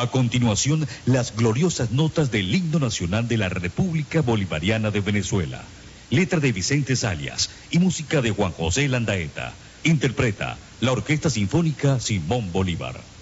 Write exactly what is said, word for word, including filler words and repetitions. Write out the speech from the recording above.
A continuación, las gloriosas notas del himno nacional de la República Bolivariana de Venezuela. Letra de Vicente Zalias y música de Juan José Landaeta. Interpreta la Orquesta Sinfónica Simón Bolívar.